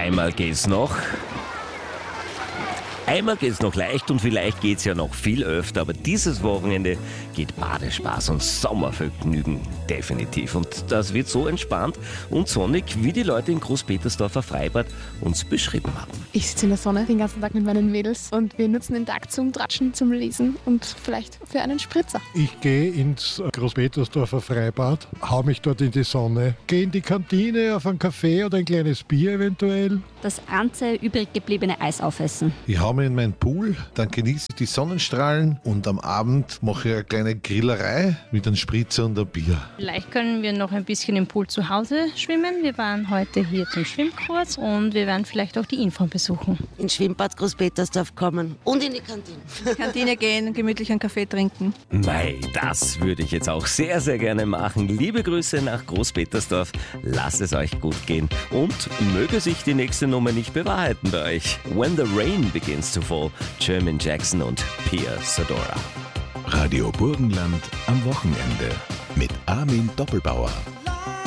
Einmal geht's noch. Einmal geht's noch leicht und vielleicht geht's ja noch viel öfter, aber dieses Wochenende geht Badespaß und Sommervergnügen definitiv. Und das wird so entspannt und sonnig, wie die Leute in Großpetersdorfer Freibad uns beschrieben haben. Ich sitze in der Sonne den ganzen Tag mit meinen Mädels und wir nutzen den Tag zum Tratschen, zum Lesen und vielleicht für einen Spritzer. Ich gehe ins Großpetersdorfer Freibad, hau mich dort in die Sonne, gehe in die Kantine auf einen Kaffee oder ein kleines Bier eventuell. Das ganze übrig gebliebene Eis aufessen. Ich hau mich in meinen Pool, dann genieße ich die Sonnenstrahlen und am Abend mache ich eine kleine Grillerei mit einem Spritzer und einem Bier. Vielleicht können wir noch ein bisschen im Pool zu Hause schwimmen. Wir waren heute hier zum Schwimmkurs und wir werden vielleicht auch die Info besuchen. Ins Schwimmbad Großpetersdorf kommen und in die Kantine. Kantine gehen, gemütlich einen Kaffee trinken. Mei, das würde ich jetzt auch sehr, sehr gerne machen. Liebe Grüße nach Großpetersdorf. Lasst es euch gut gehen und möge sich die nächste Nummer nicht bewahrheiten bei euch. When the Rain Begins to Fall, Jermaine Jackson und Pia Zadora. Radio Burgenland am Wochenende mit Armin Doppelbauer.